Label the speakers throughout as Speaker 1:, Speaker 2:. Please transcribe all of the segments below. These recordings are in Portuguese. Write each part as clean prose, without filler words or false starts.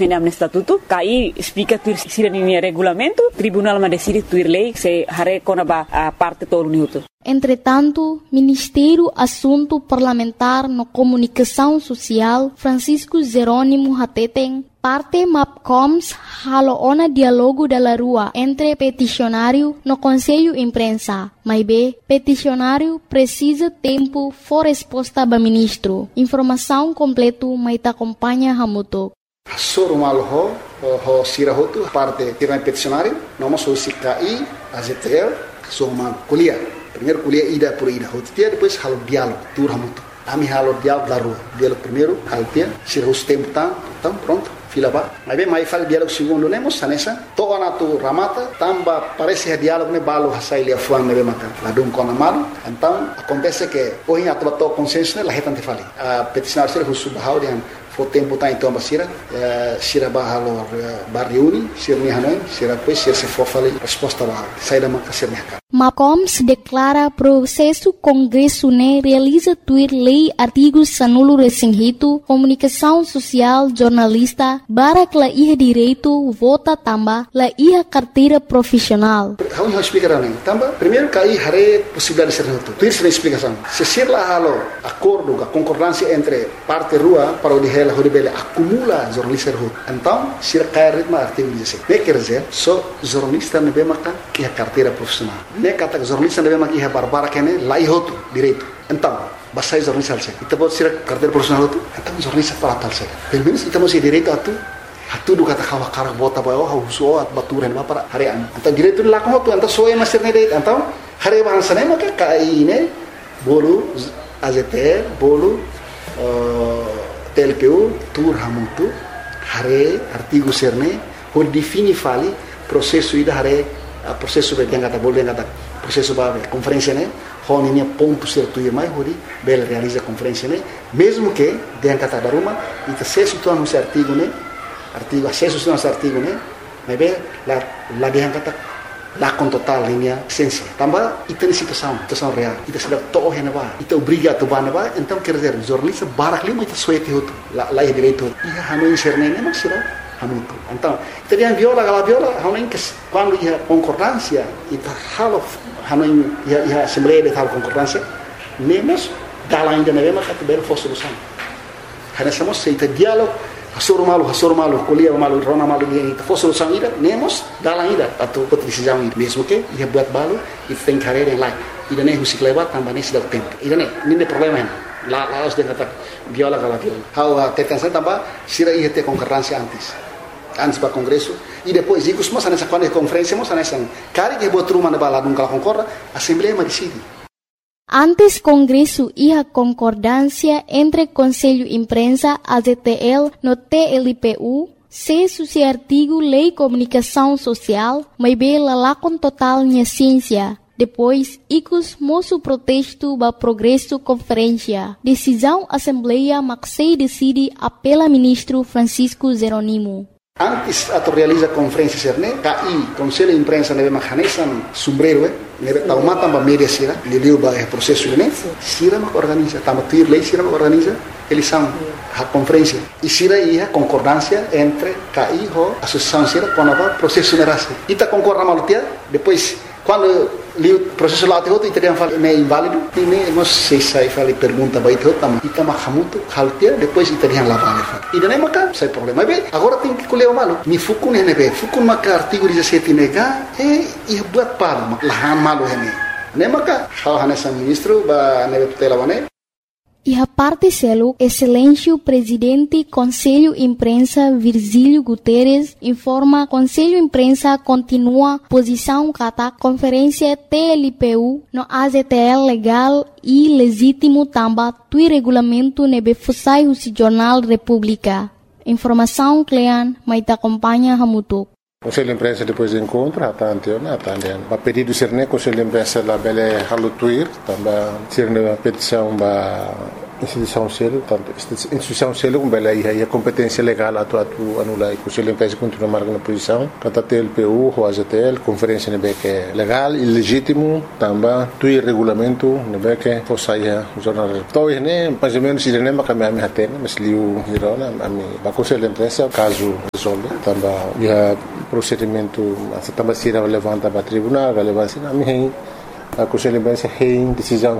Speaker 1: defender o estatuto, KI explica tuir sira ni regulamento, tribunal ma decide tuir lei se hare konaba a parte todo minuto.
Speaker 2: Entretanto, Ministério Assunto Parlamentar no Comunicação Social, Francisco Jerônimo Hateten, parte MAPCOMS haloona diálogo da rua entre peticionário no Conselho Imprensa. Mas peticionário precisa tempo for resposta do ministro. Informação completa mas te acompanha Hamuto.
Speaker 3: Soro malo ho sira hotu parte tiran peticionário, nós somos KI, AZTL, somos kuliah. Primeiro kuliah ida por ida, depois halo diálogo, tur Hamuto. Ami halo diálogo da rua. Diálogo primeiro, altia, sira os tempo então pronto. Fila ba. Mas mais faz diálogo segundo nemos sanesa. Toa na tu ramata, tamba parece diálogo ne balo hasai lia fuan ne mata. La dum kona mal. Então acontece que hoje a to consenso ne la hetante fali. A peticionário ser husu bahau dia fo tempo tá então basira, sira bahalo barriuni, sira ni hanoi, sira pois sira se for fali resposta ba. Saída maka sira ni
Speaker 2: MAPCOMS declara processo Congresso ne realiza tuir lei artigos sanulo resinhito, comunicação social, jornalista, barak la iha direito, vota tamba, la iha carteira profissional.
Speaker 3: Vamos explicar nem. Tamba, primeiro cai hare possibilidade de ser reto. Tuir se explicação. Se ser lá halo acordo, a concordância entre parte rua para o de ela, o de bela acumula jornalista reto. Então, se cai ritmo artigo 16. Ne quer dizer, só jornalista ne bemaka iha carteira profissional. Ne kata jornalista deve maki barbara kene lai hotu direito. Então, basta jornalista alse. Ita pode ser carteira profissional hotu. Então jornalista para tal se. Pelo menos ita mesti direito atu do kata kawa karak bota bayo hauso at baturen ba para harian. Então direito lá com hotu, então soe mas ser direito. Então hare bahasa ne maka kai ne bolu AZT bolu TLPU tur hamutu hare artigo serne ho defini fali processo ida hare processo be yang kata boleh kata processo ba conferência né honinya ponto certo e mais hori bela realiza conferência né mesmo que yang kata daruma ita acesso tu anu artigo né artigo acesso tu anu artigo né mas be la yang kata la com total linha essência tambah ita ni situação real ita sudah toh hena ba ita obriga tu ba ba então quer dizer jornalista barak lima ita suete hotu la direito ia hanu inserne né mas será Hamutu. Então, teriam viola, hanuin que quando ia concordância, ita halo hanuin ia assembleia de tal concordância, nemos dala ainda na mesma categoria for solução. Hanessamos se ita diálogo, hasoro malu, kuliah malu, rona malu dia ita for solução ida, nemos dala ainda atau decisão ida. Mesmo que ia buat balu, ita tem carreira em lá. Ida nem musik lewat tambah nem sedang tempo. Ida nem problema hen. La harus dia kata viola. Hau tetansa tambah sira ia ter concordância antes para Congresso e depois digo mas nessa quando é conferência mas nessa cara que botou uma na bala nunca concorda a Assembleia decide.
Speaker 2: Antes Congresso ia concordância entre Conselho Imprensa AZTL no TLPU se suci artigo Lei Comunicação Social mas bela lá com total minha ciência. Depois, icos moço protesto ba progresso conferência. Decisão Assembleia Maxei decide apela ministro Francisco Jerônimo.
Speaker 3: Antes ato realiza conferência serne, KI, Conselho de Imprensa neve mahanesan sombrero, neve taumata ba media sira, liliu ba processo ne, sira ma organiza, tama tuir lei sira ma organiza, eleição, a conferência. E sira ia concordância entre KI ho associação sira com a processo nerase. Ita concorda malutia, depois quando li o processo lá outro e teriam falado é inválido e nem nós se sai fali pergunta vai ter também ita mahamuto haltia depois teriam lá vale e nem maka sai problema bem agora tem que colher o malo mi fukun ne be fukun maka artigo 17 nega e buat par lahan malo hene nem maka hal hanesa ministro ba nebe tutela wane.
Speaker 2: E a parte selo, excelência presidente Conselho Imprensa Virgílio Guterres informa Conselho Imprensa continua posição kata conferência TLPU no AZTL legal e legítimo tamba tui regulamento nebe fusai husi Jornal República. Informação Clean, mas te acompanha Hamutuk.
Speaker 4: Conselho de Imprensa depois encontra attenzione. A pedido ser ne Conselho de Imprensa la bele halutuir, também ser na petição ba instituição selo, tanto instituição selo como bela aí a competência legal atu anula e conselho de empresa continua marcando a posição, canta TLPU, ou AZTL, conferência nebe que é legal, ilegítimo, também tu regulamento nebe que fosse aí o jornal. Então né, mais ou menos ele nem vai caminhar a terra, mas liu irona a mim, ba conselho de empresa caso resolve, também ia procedimento, também se levanta para tribunal, relevância a mim a conselho de empresa tem decisão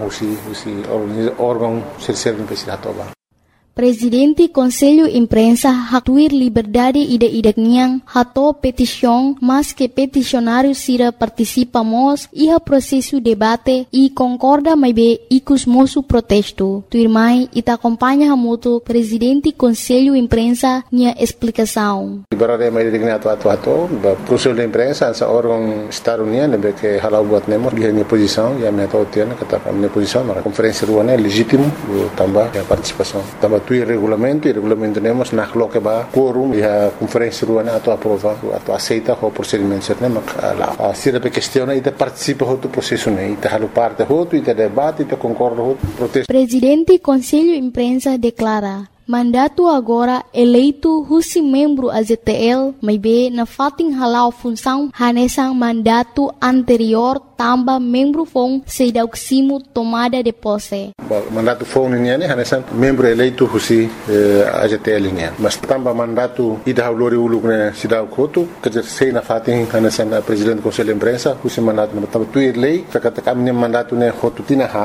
Speaker 4: o órgão terceiro empresa toba.
Speaker 2: Presidente Conselho Imprensa hatuir liberdade ida niang hato petição, mas que peticionário sira participamos iha processo debate e concorda mais be icus moço protesto. Tuirmai ita acompanha hamuto Presidente Conselho Imprensa nia explicação.
Speaker 4: Liberdade mais digna atu Conselho de Imprensa essa órgão Estado União nebe que halau buat nemo dia minha posição e a minha totiana kata minha posição na conferência ruana legítimo também a participação também tu regulamento temos na que ba quorum e a conferência ruana atu aprova atu aceita o procedimento certo mas lá se a questiona e participa do processo né e halu parte outro e debate e concorda outro protesto.
Speaker 2: Presidente Conselho Imprensa declara mandato agora eleito husi membro AZTL may be na fating halau função hanesang mandato anterior tamba membro fong sedauksimo tomada de posse.
Speaker 4: Mandato fong niya ne hanesang membro eleito husi AZTL niya. Mas tamba mandato ida haulori uluk ne sidaw koto kajer sei na fating hanesang presidente Conselho de Imprensa husi mandato na tamba tuir lei kakatakam ne mandato ne hotu tinahan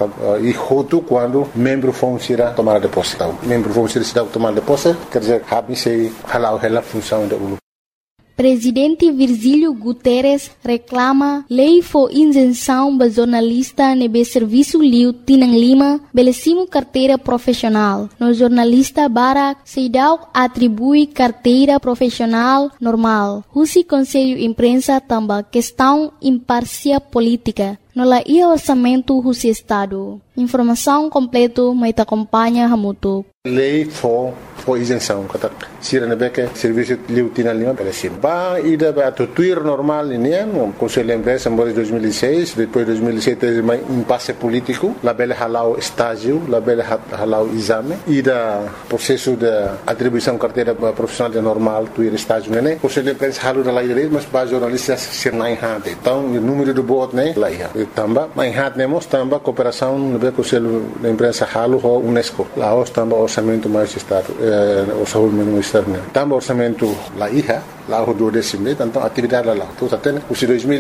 Speaker 4: e hotu quando membro fong sira tomada de posse. Membro vão ser cidade tomar de posse, quer dizer, habem se halau a função da ULU.
Speaker 2: Presidente Virgílio Guterres reclama lei for isenção ba jornalista nebe serviço liu Tinang Lima belecimo carteira profissional. No jornalista Barak Seidau atribui carteira profissional normal. Husi Conselho Imprensa tamba questão imparcial política. No la ia orçamento husi Estado. Informação completo mai ta acompanha hamutu.
Speaker 4: Lei for isenção, kata sira nebeke serviço liu Tinang Lima belecimo. Ba ida ba tuir normal ini o Conselho de Empresa em 2006, depois 2007 teve um impasse político, la bela halau estágio, la bela halau exame, ida processo de atribuição carteira profissional de normal, tuir estágio né. Conselho de Empresa halu da lei mas ba jornalistas ser na enhante. Então o número de voto né lá ia. Tamba, mas enhante nemos tamba cooperação no Conselho de Empresa halu ho UNESCO. Lá os tamba orçamento mais estado, orçamento mais estado né. Tamba orçamento lá ia. Lá o 12º, então atividade lá. Então até os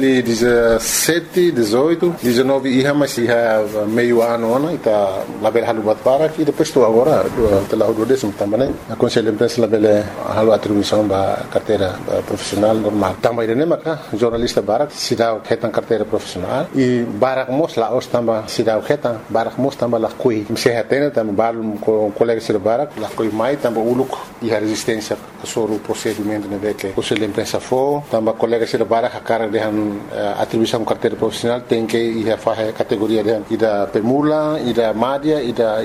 Speaker 4: 2017, 18, 19 ia mas ia meio ano né, tá lá bela halu bat para e depois estou agora lá o 12º também. A Conselho de Empresa lá bela halu atribuição da carteira profissional normal. Também né maca jornalista Barak se dá retan carteira profissional e Barak mos lá os também se dá retan Barak mos também lá coi. Se retém também balu com colegas de Barak lá coi mais também uluk e a resistência sobre o procedimento né que Conselho de Imprensa for, também colegas de Barak a cara de atribuição carteira profissional tem que ir a fazer categoria de da permula, da média,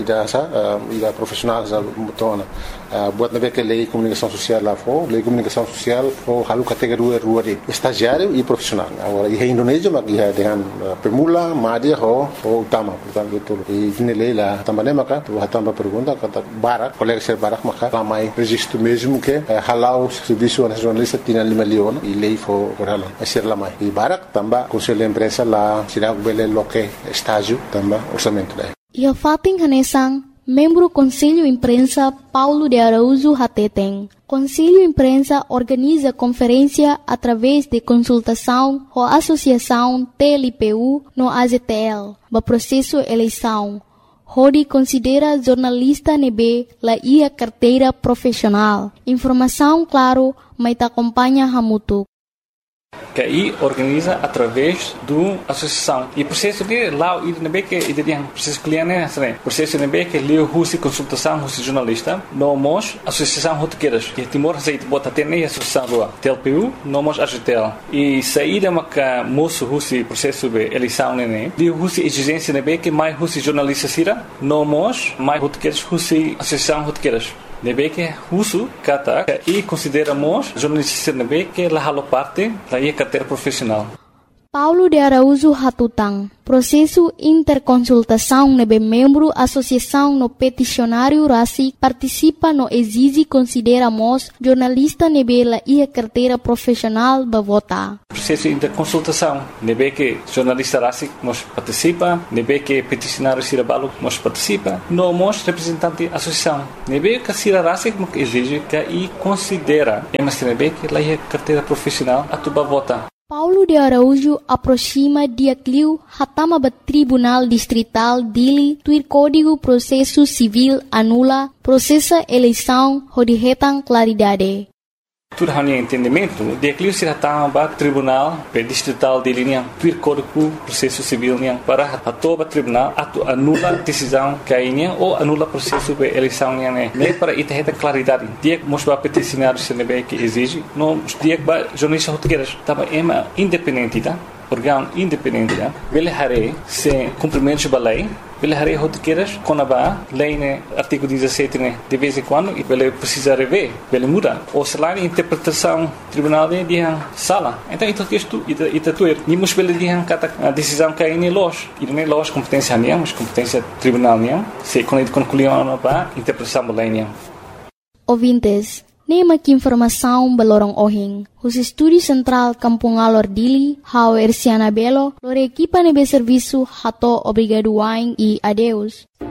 Speaker 4: da profissional da mutona. Buat nabe que lei comunicação social lá for, lei comunicação social for halu categoria rua de estagiário e profissional. Agora em Indonésia mas ia dengan permula, média ou utama, portanto itu. E ini lei lá também maka tu também pergunta kata Barak, colegas de Barak maka ramai registro mesmo que halau serviço nacionalista Tinang Lima Leon e lei for halau. Asir lamai. E Barak também Conselho de Imprensa lá sirag bele loke estágio também orçamento lá.
Speaker 2: Ia fating hanesang membro Conselho Imprensa Paulo de Araújo Hateteng. Conselho Imprensa organiza conferência através de consultação com a Associação TLPU no AZTL, no processo eleição. Rodi considera jornalista nebe la ia carteira profissional. Informação claro, mas te acompanha hamutu.
Speaker 5: Que aí organiza através do associação e processo de lá e também que tem processo cliente né processo também que lhe husi consultação husi jornalista nós associação rotequeiras que Timor aceita bota ter nem associação lá TLPU nós AZTL e saída maca moço husi processo de eleição né lhe husi exigência também que mais husi jornalista sira nós mais rotequeiras husi associação rotequeiras nebe que uso kata e consideramos jornalistas nebe que la halo parte da carteira profissional.
Speaker 2: Paulo de Araújo Hatutang, processo interconsultação nebe membro associação no peticionário RACIC participa no exige consideramos jornalista nebe la ia carteira profissional ba votar.
Speaker 5: Processo interconsultação, nebe que jornalista RACIC nos participa, nebe que peticionário Cirabalo nos participa, nós representante associação, nebe que Cira RACIC exige que e considera, mas nebe que la ia carteira profissional a tuba votar.
Speaker 2: Paulo de Araújo aproxima dia cliu hatama ba Tribunal Distrital dili tuir Código Processo Civil anula processa eleição hodihetang claridade.
Speaker 5: Tudo hanya entendimento, dia cliu se hatama ba Tribunal Distrital dili niang tuir Código Processo Civil niang para hatoba Tribunal atu anula decisão kainya ou anula processo de eleição niang ne para itaheta claridade. Dia mosba peticionário CNB que exige, no dia ba jornalista português tava ema independente tá? Órgão independente tá? Vele hare se cumprimento da lei. Vele hare rotiqueiras quando a lei né artigo 17 né de vez em quando e vele precisa rever, vele muda ou se lá interpretação tribunal de sala. Então isso que isto tuer nimos vele dihan kata a decisão que aí nós e nem nós competência nem mas competência tribunal nem se quando concluiu a interpretação da lei nem.
Speaker 2: Ouvintes, nema que informação balorong ohing. Os Estúdio Central Kampung Alor Dili, Hau Erciana Belo, lore equipa nebe serviço hato obrigado wain e adeus.